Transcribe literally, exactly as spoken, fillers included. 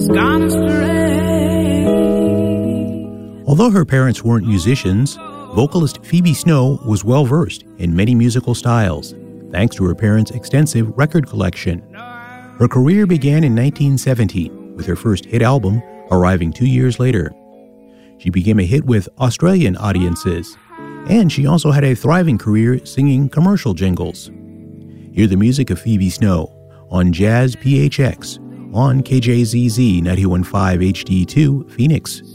gone astray. Although her parents weren't musicians, vocalist Phoebe Snow was well-versed in many musical styles, thanks to her parents' extensive record collection. Her career began in nineteen seventy, with her first hit album arriving two years later. She became a hit with Australian audiences, and she also had a thriving career singing commercial jingles. Hear the music of Phoebe Snow on Jazz P H X on K J Z Z ninety-one point five H D two Phoenix.